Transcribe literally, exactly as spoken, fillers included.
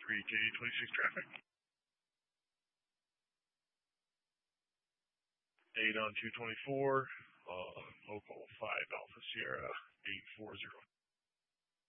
three K twenty-six traffic. eight on two twenty-four, uh, local five Alpha Sierra eight four zero